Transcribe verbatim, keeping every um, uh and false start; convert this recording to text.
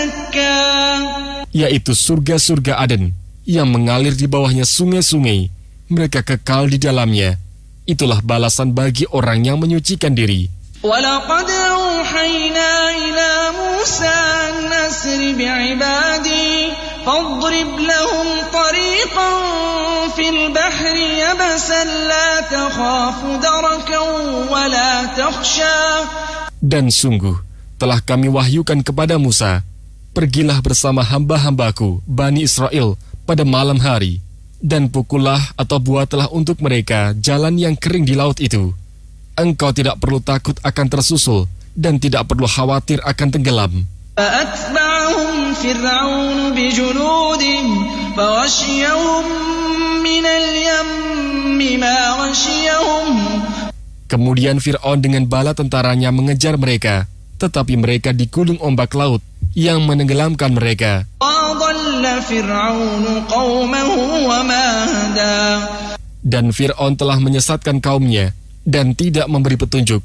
زكا yaitu surga-surga Aden yang mengalir di bawahnya sungai-sungai, mereka kekal di dalamnya. Itulah balasan bagi orang yang menyucikan diri. وَلَقَدْ أَوْحَيْنَا إِلَى مُوسَىٰ أَنْ أَسْرِ بِعِبَادِي فَاضْرِبْ لَهُمْ طَرِيقًا فِي الْبَحْرِ يَبَسًا لَا تَخَافُ دَرَكًا وَلَا تَخْشَىٰ. Dan sungguh telah kami wahyukan kepada Musa, pergilah bersama hamba-hambaku Bani Israel pada malam hari, dan pukullah atau buatlah untuk mereka jalan yang kering di laut itu. Engkau tidak perlu takut akan tersusul dan tidak perlu khawatir akan tenggelam. فَأَتْبَعَهُمْ فِرْعَوْنُ بِجُنُودِهِ فَغَشِيَهُم مِّنَ الْيَمِّ مَا غَشِيَهُمْ. Kemudian Fir'aun dengan bala tentaranya mengejar mereka, tetapi mereka digulung ombak laut yang menenggelamkan mereka. وَأَضَلَّ فِرْعَوْنُ قَوْمَهُ وَمَا هَدَىٰ. Dan Fir'aun telah menyesatkan kaumnya dan tidak memberi petunjuk.